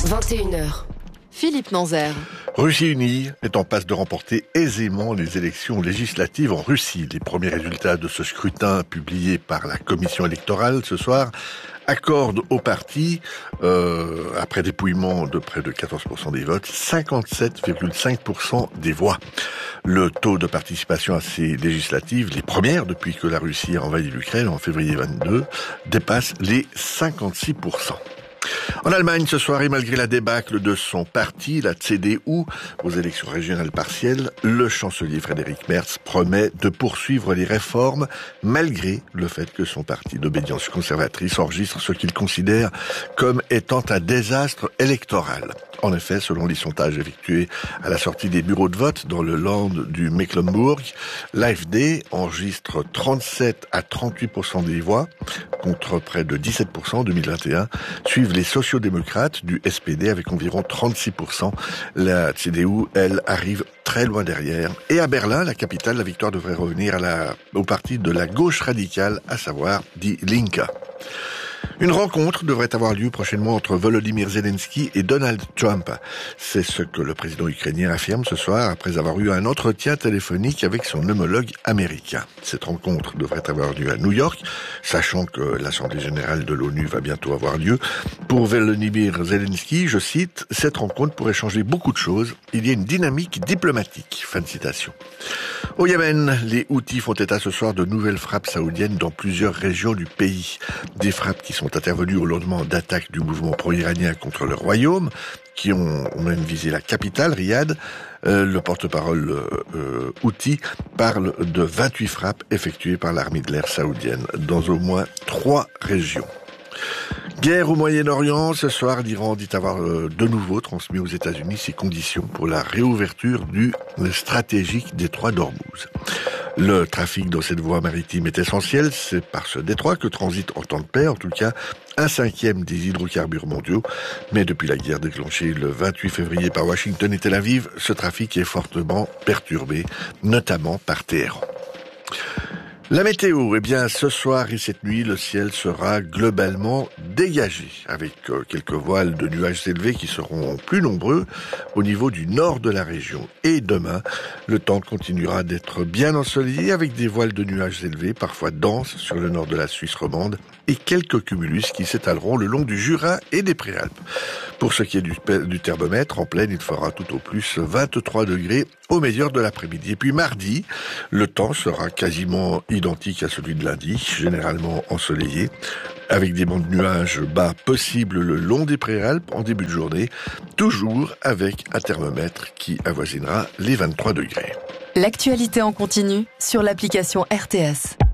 21h. Philippe Nanzer. Russie unie est en passe de remporter aisément les élections législatives en Russie. Les premiers résultats de ce scrutin publiés par la commission électorale ce soir accordent au parti, après dépouillement de près de 14% des votes, 57,5% des voix. Le taux de participation à ces législatives, les premières depuis que la Russie a envahi l'Ukraine en février 22, dépasse les 56%. En Allemagne, ce soir, et malgré la débâcle de son parti, la CDU, aux élections régionales partielles, le chancelier Frédéric Merz promet de poursuivre les réformes, malgré le fait que son parti d'obédience conservatrice enregistre ce qu'il considère comme étant un désastre électoral. En effet, selon les sondages effectués à la sortie des bureaux de vote dans le Land du Mecklembourg, l'AfD enregistre 37 à 38% des voix, contre près de 17% en 2021. Suivent les sociodémocrates du SPD avec environ 36%. La CDU, elle, arrive très loin derrière. Et à Berlin, la capitale, la victoire devrait revenir au parti de la gauche radicale, à savoir Die Linke. Une rencontre devrait avoir lieu prochainement entre Volodymyr Zelensky et Donald Trump. C'est ce que le président ukrainien affirme ce soir après avoir eu un entretien téléphonique avec son homologue américain. Cette rencontre devrait avoir lieu à New York, sachant que l'Assemblée générale de l'ONU va bientôt avoir lieu. Pour Volodymyr Zelensky, je cite, « Cette rencontre pourrait changer beaucoup de choses. Il y a une dynamique diplomatique. » Fin de citation. Au Yémen, les Houthis font état ce soir de nouvelles frappes saoudiennes dans plusieurs régions du pays. Des frappes qui sont intervenues au lendemain d'attaques du mouvement pro-iranien contre le royaume, qui ont même visé la capitale, Riyad. Le porte-parole Houthi parle de 28 frappes effectuées par l'armée de l'air saoudienne dans au moins 3 régions. Guerre au Moyen-Orient, ce soir, l'Iran dit avoir de nouveau transmis aux États-Unis ses conditions pour la réouverture du stratégique détroit d'Ormuz. Le trafic dans cette voie maritime est essentiel, c'est par ce détroit que transite en temps de paix, en tout cas, 1/5 des hydrocarbures mondiaux. Mais depuis la guerre déclenchée le 28 février par Washington et Tel Aviv, ce trafic est fortement perturbé, notamment par Téhéran. La météo, eh bien, ce soir et cette nuit, le ciel sera globalement dégagé, avec quelques voiles de nuages élevés qui seront plus nombreux au niveau du nord de la région. Et demain, le temps continuera d'être bien ensoleillé, avec des voiles de nuages élevés, parfois denses, sur le nord de la Suisse romande, et quelques cumulus qui s'étaleront le long du Jura et des Préalpes. Pour ce qui est du thermomètre, en pleine, il fera tout au plus 23 degrés au meilleur de l'après-midi. Et puis mardi, le temps sera quasiment identique à celui de lundi, généralement ensoleillé, avec des bancs de nuages bas possibles le long des Préalpes en début de journée, toujours avec un thermomètre qui avoisinera les 23 degrés. L'actualité en continu sur l'application RTS.